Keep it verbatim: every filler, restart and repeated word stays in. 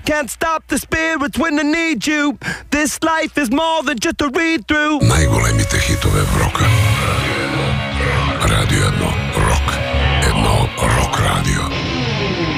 Can't stop the spirits when they need you. This life is more than just a read-through. Най-големите хитове